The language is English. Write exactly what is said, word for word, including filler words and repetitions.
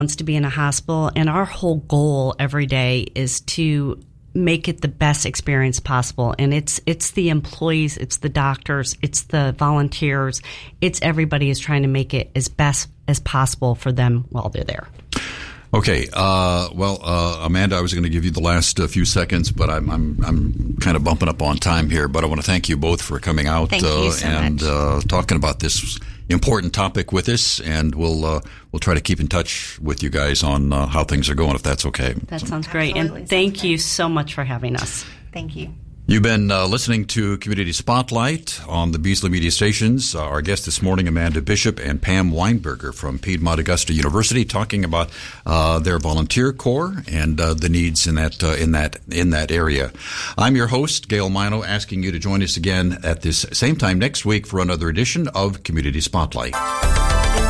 wants to be in a hospital, and our whole goal every day is to make it the best experience possible. And it's it's the employees, it's the doctors, it's the volunteers, it's everybody is trying to make it as best as possible for them while they're there. Okay. Uh, well, uh, Amanda, I was going to give you the last uh, few seconds, but I'm, I'm, I'm kind of bumping up on time here. But I want to thank you both for coming out Thank uh, you so and much. uh, talking about this important topic with us. And we'll uh, we'll try to keep in touch with you guys on uh, how things are going, if that's okay. That sounds great. Absolutely. And thank Sounds you great. so much for having us. Thank you. You've been uh, listening to Community Spotlight on the Beasley Media Stations. Uh, our guests this morning, Amanda Bishop and Pam Weinberger from Piedmont Augusta University, talking about uh, their volunteer corps and uh, the needs in that uh, in that in that area. I'm your host, Gail Mino, asking you to join us again at this same time next week for another edition of Community Spotlight.